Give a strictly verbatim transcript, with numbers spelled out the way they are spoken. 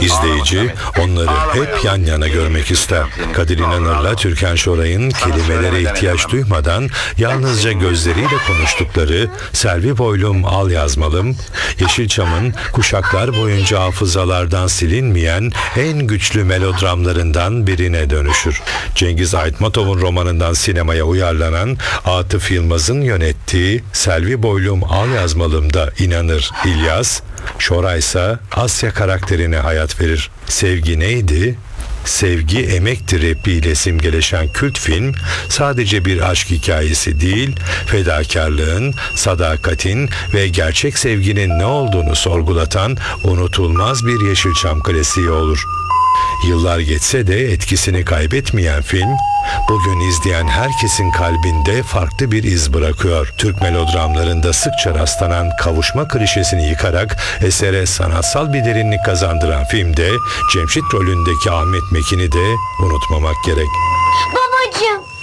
İzleyici onları hep yan yana görmek ister. Kadir İnanır'la Türkan Şoray'ın kelimelere ihtiyaç duymadan yalnızca gözleriyle konuştukları Selvi Boylum Al Yazmalım, Yeşilçam'ın kuşaklar boyunca hafızalardan silinmeyen en güçlü melodramlarından birine dönüşür. Cengiz Aytmatov'un romanından sinemaya uyarlanan Atıf Yılmaz'ın yönettiği Selvi Boylum Al Yazmalım'da İnanır İlyas, Şoray ise Asya karakterine hayat verir. Sevgi neydi? Sevgi emektir repliğiyle simgeleşen kült film sadece bir aşk hikayesi değil, fedakarlığın, sadakatin ve gerçek sevginin ne olduğunu sorgulatan unutulmaz bir Yeşilçam klasiği olur. Yıllar geçse de etkisini kaybetmeyen film, bugün izleyen herkesin kalbinde farklı bir iz bırakıyor. Türk melodramlarında sıkça rastlanan kavuşma klişesini yıkarak esere sanatsal bir derinlik kazandıran filmde Cemşit rolündeki Ahmet Mekin'i de unutmamak gerek. Babacığım.